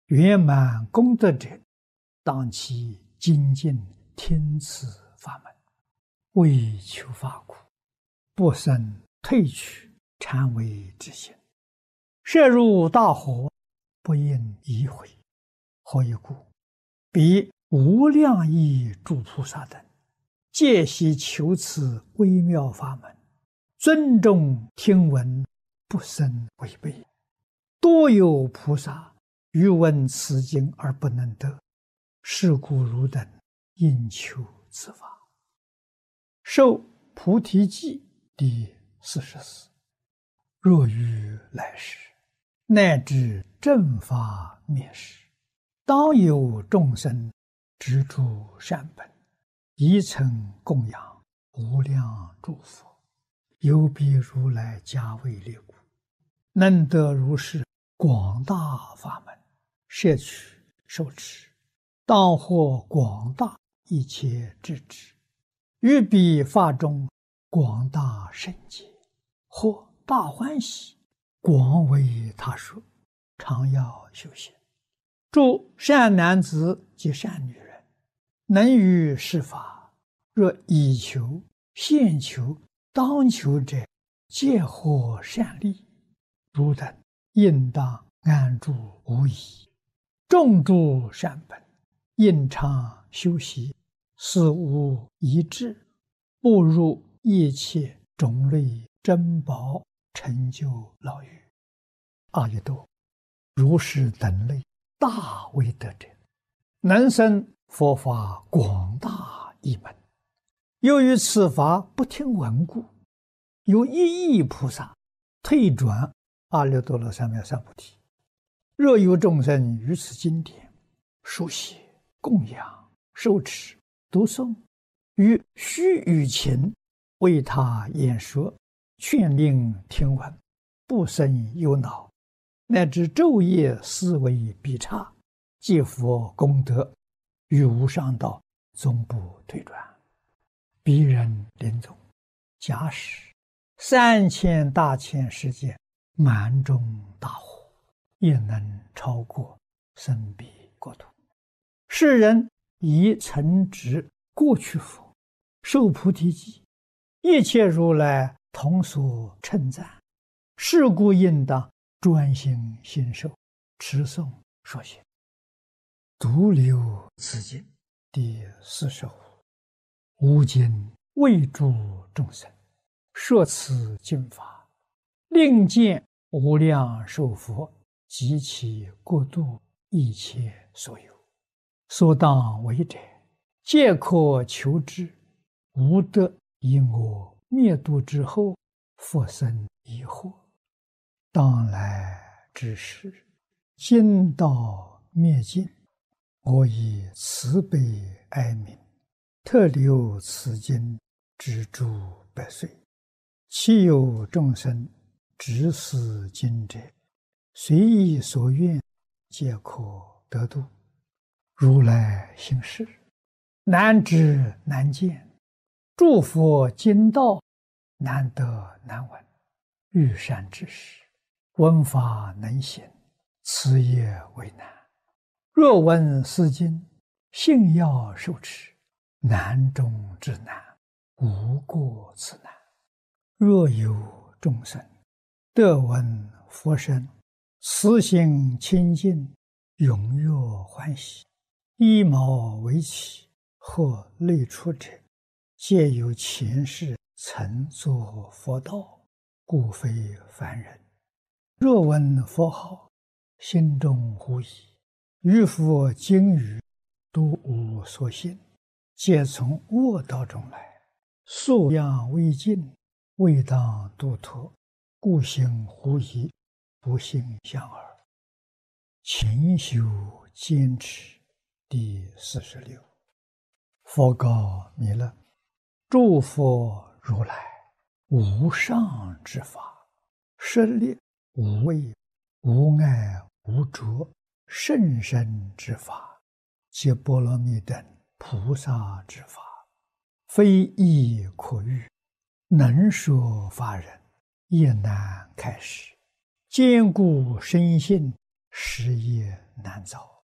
圆满功德者，当其精进听此法门，为求法故，不生退去禅为之心。摄入大火，不应移回。何以故？彼无量亿诸菩萨等，皆悉求此微妙法门，尊重听闻，不生违背。多有菩萨欲闻此经而不能得，是故汝等应求此法。受菩提记第44。若于来世，乃至正法灭世，当有众生执著善本，宜曾供养无量诸佛，有彼如来加为列故，能得如是广大法门，摄取受持，当获广大一切智智，于彼法中广大圣解，或大欢喜，广为他说，常要修行。诸善男子及善女人，能于是法，若以求、现求、当求者，皆获善利。汝等应当安住无疑，种诸善本，应常修习，死无遗志，步入一切种类珍宝，成就牢狱。阿逸多，如是等类大威德者，能生佛法广大一门。由于此法不听闻故，有一亿菩萨退转阿耨多罗三藐三菩提。若有众生于此经典书写、供养、受持、读诵，于须臾前为他演说，劝令听闻，不生忧恼，乃至昼夜思维必差，皆佛功德，于无上道终不退转。彼人临终，假使3000大千世界满中大火，也能超过生彼国土。世人以曾执过去佛，受菩提记，一切如来同所称赞，是故应当专心信受，持诵说行。独留此经第45。吾今为诸众生说此经法，令见无量寿佛及其国度一切所有，所当为者，皆可求之，无得因我灭度之后复生疑惑。当来之时，经道灭尽，我以慈悲哀悯，特留此经之诸百岁。其有众生执此经者，随意所愿，皆可得度。如来行事，难知难见，诸佛经道难得难闻。欲善知识，闻法能行，此也为难。若闻是经，信要受持，难中之难，无过此难。若有众生得闻佛声，慈心清净，踊跃欢喜，衣毛为起或类出者，皆有前世曾作佛道，故非凡人。若闻佛号，心中狐疑，于佛经语都无所信，皆从恶道中来，素养未尽，未当度脱，故行狐疑，不信相耳。勤修坚持第46。佛告弥勒：诸佛如来无上之法，舍利无畏无碍无着甚深之法，皆波罗蜜等菩萨之法，非易可喻，能说法人也难开示。坚固深信， 时业难早。